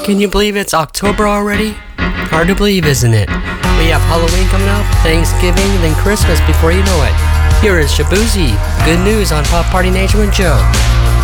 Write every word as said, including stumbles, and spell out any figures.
Can you believe it's October already? Hard to believe, isn't it? We have Halloween coming up, Thanksgiving, then Christmas before you know it. Here is Shabuzi. Good news on Pop Party Nation with Joe.